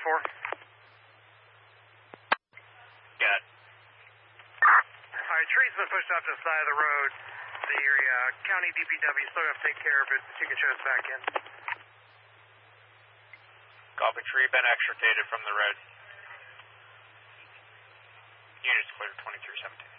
4. Got it. Alright, tree's been pushed off to the side of the road. The county DPW still going to take care of it. So you can show us back in. Copy, tree been extricated from the road. Units clear 2317.